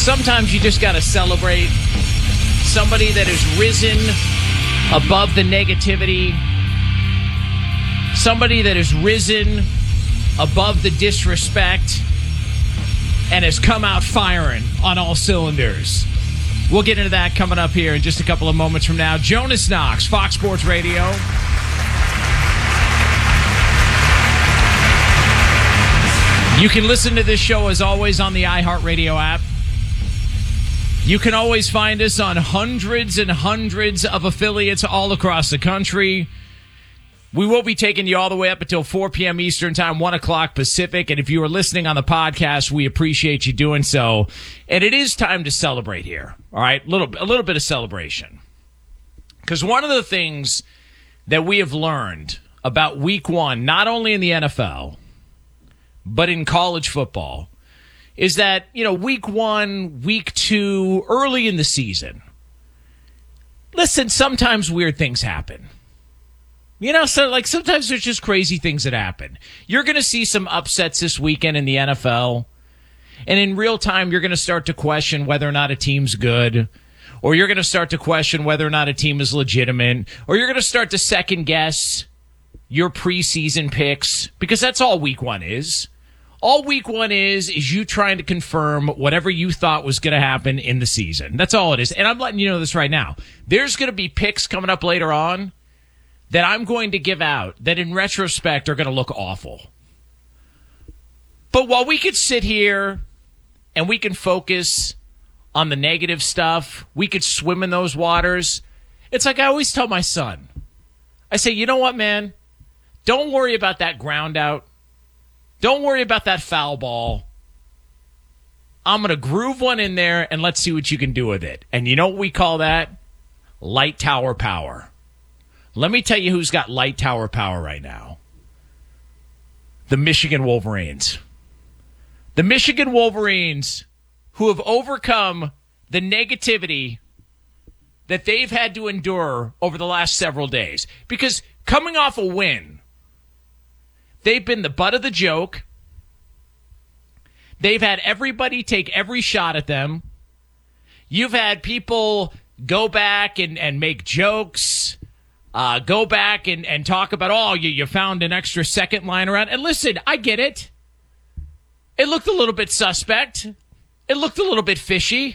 Sometimes you just got to celebrate somebody that has risen above the negativity, somebody that has risen above the disrespect and has come out firing on all cylinders. We'll get into that coming up here in just a couple of moments from now. Jonas Knox, Fox Sports Radio. You can listen to this show, as always, on the iHeartRadio app. You can always find us on hundreds and hundreds of affiliates all across the country. We will be taking you all the way up until 4 p.m. Eastern Time, 1 o'clock Pacific. And if you are listening on the podcast, we appreciate you doing so. And it is time to celebrate here, all right? A little bit of celebration. Because one of the things that we have learned about week one, not only in the NFL, but in college football, is that, week one, week two, early in the season, listen, sometimes weird things happen. Sometimes there's just crazy things that happen. You're going to see some upsets this weekend in the NFL, and in real time, you're going to start to question whether or not a team's good, or you're going to start to question whether or not a team is legitimate, or you're going to start to second guess your preseason picks, because that's all week one is. All week one is you trying to confirm whatever you thought was going to happen in the season. That's all it is. And I'm letting you know this right now. There's going to be picks coming up later on that I'm going to give out that in retrospect are going to look awful. But while we could sit here and we can focus on the negative stuff, we could swim in those waters. It's like I always tell my son. I say, you know what, man? Don't worry about that ground out. Don't worry about that foul ball. I'm going to groove one in there, and let's see what you can do with it. And you know what we call that? Light tower power. Let me tell you who's got light tower power right now. The Michigan Wolverines. The Michigan Wolverines, who have overcome the negativity that they've had to endure over the last several days. Because coming off a win, they've been the butt of the joke. They've had everybody take every shot at them. You've had people go back and make jokes, go back and talk about, you found an extra second line around. And listen, I get it. It looked a little bit suspect. It looked a little bit fishy.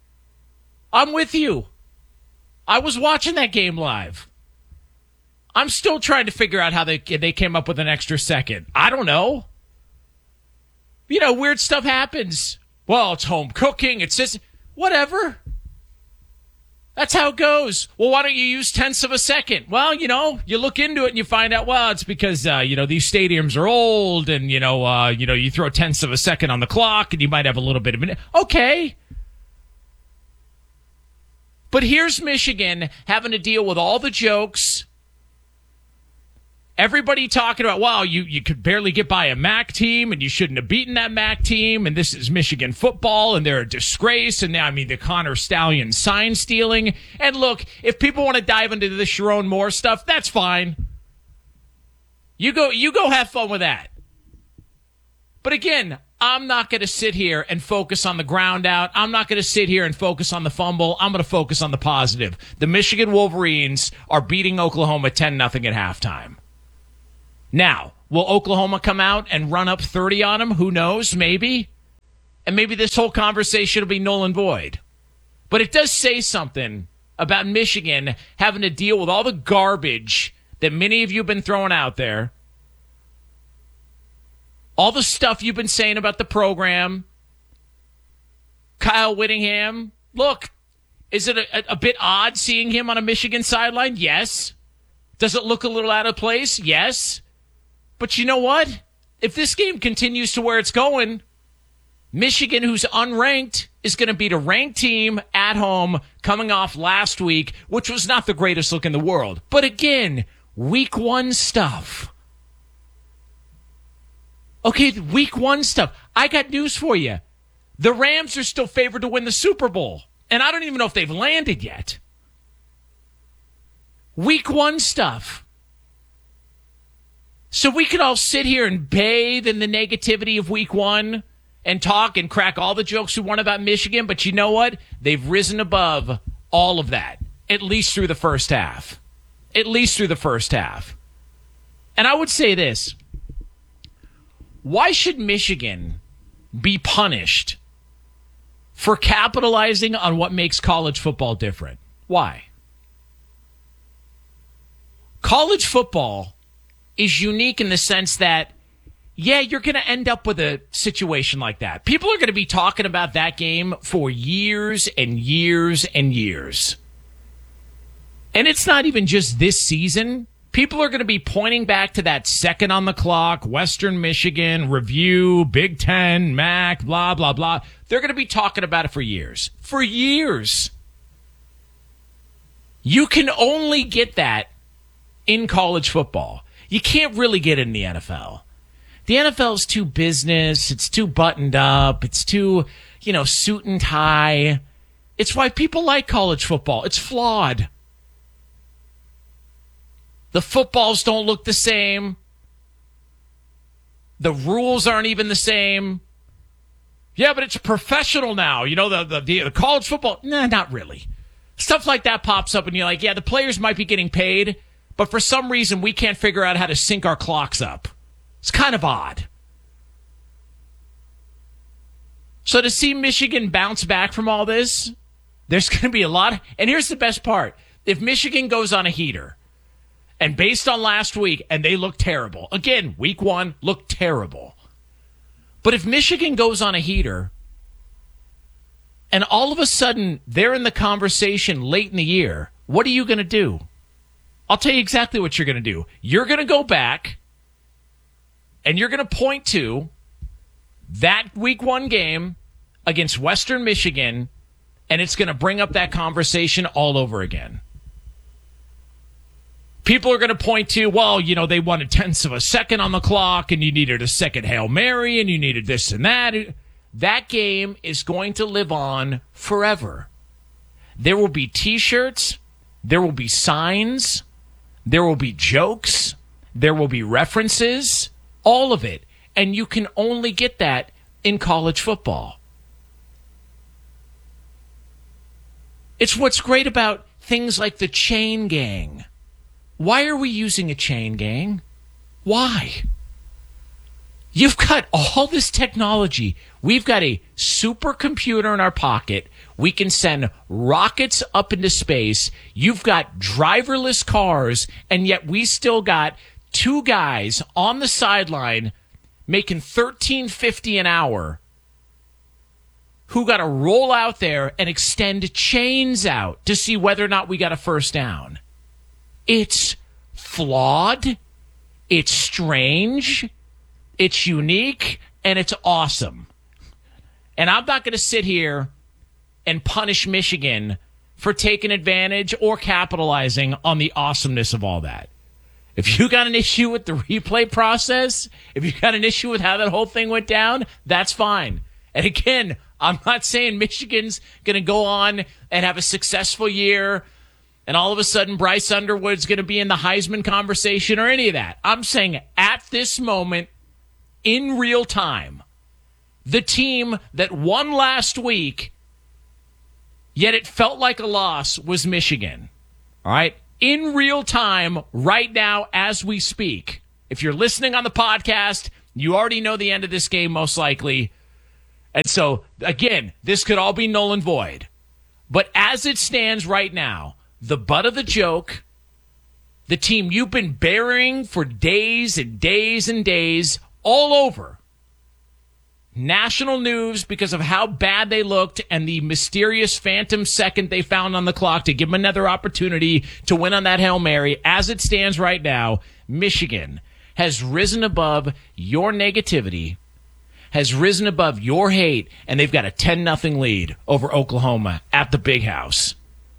I'm with you. I was watching that game live. I'm still trying to figure out how they came up with an extra second. I don't know. Weird stuff happens. Well, it's home cooking. It's just, whatever. That's how it goes. Well, why don't you use tenths of a second? Well, you look into it and you find out, well, it's because, these stadiums are old and, you throw tenths of a second on the clock and you might have a little bit of it. Okay. But here's Michigan having to deal with all the jokes. Everybody talking about, wow, you could barely get by a MAC team, and you shouldn't have beaten that MAC team, and this is Michigan football, and they're a disgrace, and the Connor Stallion sign stealing. And look, if people want to dive into the Sharon Moore stuff, that's fine. You go have fun with that. But again, I'm not going to sit here and focus on the ground out. I'm not going to sit here and focus on the fumble. I'm going to focus on the positive. The Michigan Wolverines are beating Oklahoma 10-0 at halftime. Now, will Oklahoma come out and run up 30 on them? Who knows? Maybe. And maybe this whole conversation will be null and void. But it does say something about Michigan having to deal with all the garbage that many of you have been throwing out there. All the stuff you've been saying about the program. Kyle Whittingham. Look, is it a bit odd seeing him on a Michigan sideline? Yes. Does it look a little out of place? Yes. But you know what? If this game continues to where it's going, Michigan, who's unranked, is going to beat a ranked team at home coming off last week, which was not the greatest look in the world. But again, week one stuff. Okay, week one stuff. I got news for you. The Rams are still favored to win the Super Bowl. And I don't even know if they've landed yet. Week one stuff. So we could all sit here and bathe in the negativity of week one and talk and crack all the jokes we want about Michigan, but you know what? They've risen above all of that, at least through the first half. At least through the first half. And I would say this. Why should Michigan be punished for capitalizing on what makes college football different? Why? College football is unique in the sense that, yeah, you're going to end up with a situation like that. People are going to be talking about that game for years and years and years. And it's not even just this season. People are going to be pointing back to that second on the clock, Western Michigan, review, Big Ten, MAC, blah, blah, blah. They're going to be talking about it for years. For years. You can only get that in college football. You can't really get it in the NFL. The NFL is too business. It's too buttoned up. It's too, suit and tie. It's why people like college football. It's flawed. The footballs don't look the same. The rules aren't even the same. Yeah, but it's professional now. The college football. Nah, not really. Stuff like that pops up and you're like, yeah, the players might be getting paid, but for some reason we can't figure out how to sync our clocks up. It's kind of odd. So to see Michigan bounce back from all this, there's going to be a lot. And here's the best part. If Michigan goes on a heater, and based on last week, and they look terrible. Again, week 1 looked terrible. But if Michigan goes on a heater, and all of a sudden they're in the conversation late in the year, what are you going to do? I'll tell you exactly what you're going to do. You're going to go back, and you're going to point to that week 1 game against Western Michigan, and it's going to bring up that conversation all over again. People are going to point to, well, they wanted tenths of a second on the clock, and you needed a second Hail Mary, and you needed this and that. That game is going to live on forever. There will be T-shirts. There will be signs. There will be jokes. There will be references. All of it. And you can only get that in college football. It's what's great about things like the chain gang. Why are we using a chain gang? Why? You've got all this technology. We've got a supercomputer in our pocket. We can send rockets up into space. You've got driverless cars, and yet we still got 2 guys on the sideline making $13.50 an hour who got to roll out there and extend chains out to see whether or not we got a first down. It's flawed, it's strange, it's unique, and it's awesome. And I'm not going to sit here and punish Michigan for taking advantage or capitalizing on the awesomeness of all that. If you got an issue with the replay process, if you got an issue with how that whole thing went down, that's fine. And again, I'm not saying Michigan's going to go on and have a successful year and all of a sudden Bryce Underwood's going to be in the Heisman conversation or any of that. I'm saying at this moment, in real time, the team that won last week, yet it felt like a loss, was Michigan. All right? In real time, right now, as we speak. If you're listening on the podcast, you already know the end of this game, most likely. And so, again, this could all be null and void. But as it stands right now, the butt of the joke, the team you've been burying for days and days and days, all over national news because of how bad they looked and the mysterious phantom second they found on the clock to give them another opportunity to win on that Hail Mary. As it stands right now, Michigan has risen above your negativity, has risen above your hate, and they've got a 10-0 lead over Oklahoma at the Big House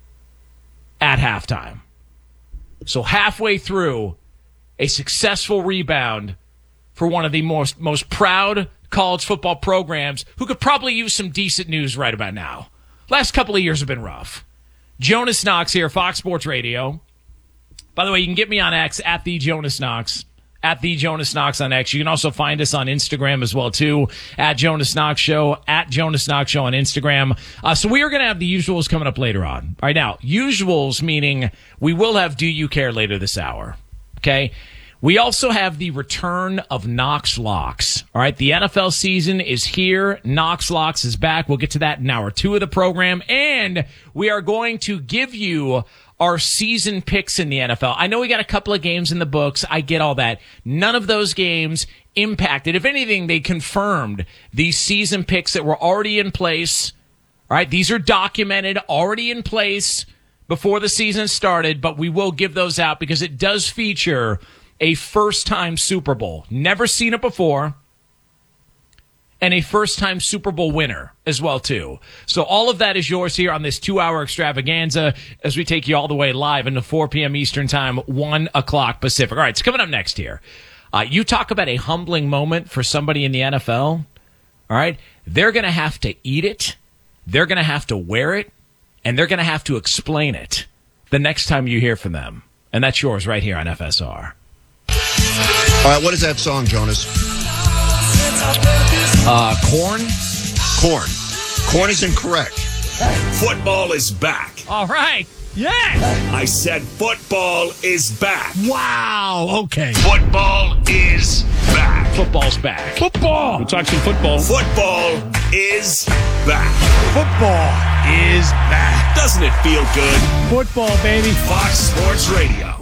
at halftime. So halfway through, a successful rebound for one of the most proud college football programs who could probably use some decent news right about now. Last couple of years have been rough. Jonas Knox here, Fox Sports Radio. By the way, you can get me on X at the Jonas Knox, at the Jonas Knox on X. You can also find us on Instagram as well, too, at Jonas Knox Show, at Jonas Knox Show on Instagram. So we are going to have the usuals coming up later on. All right, now, usuals meaning we will have Do You Care later this hour, okay? We also have the return of Knox Locks. All right, the NFL season is here. Knox Locks is back. We'll get to that in hour 2 of the program. And we are going to give you our season picks in the NFL. I know we got a couple of games in the books. I get all that. None of those games impacted. If anything, they confirmed these season picks that were already in place. All right, these are documented, already in place before the season started, but we will give those out because it does feature a first-time Super Bowl. Never seen it before. And a first-time Super Bowl winner as well, too. So all of that is yours here on this 2-hour extravaganza as we take you all the way live into 4 p.m. Eastern Time, 1 o'clock Pacific. All right, so coming up next here. You talk about a humbling moment for somebody in the NFL. All right, they're going to have to eat it. They're going to have to wear it. And they're going to have to explain it the next time you hear from them. And that's yours right here on FSR. All right, what is that song, Jonas? Corn? Corn. Corn is incorrect. Football is back. All right. Yeah. I said football is back. Wow. Okay. Football is back. Football's back. Football. We'll talk some football. Football is back. Football is back. Doesn't it feel good? Football, baby. Fox Sports Radio.